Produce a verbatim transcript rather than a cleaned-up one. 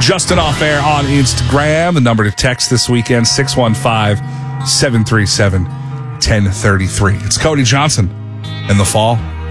Justin Off Air on Instagram. The number to text this weekend, six one five, seven three seven, one zero three three. It's Cody Johnson in the fall.